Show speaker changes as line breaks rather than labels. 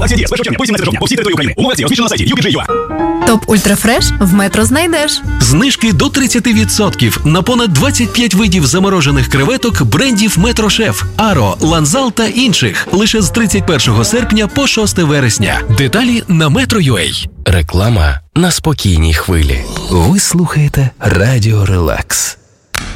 Акція діє з 1 червня по 18 жовтня по всій території України. Умови акції розміщено на сайті UPG.ua.
Топ Ультрафреш в Метро знайдеш.
Знижки до 30% на понад 25 видів заморожених креветок брендів Метрошеф, Аро, Ланзал та інших. Лише з 31 серпня по 6 вересня. Деталі на Metro.ua.
Реклама на спокійній хвилі.
Ви слухаєте Радіо Релакс.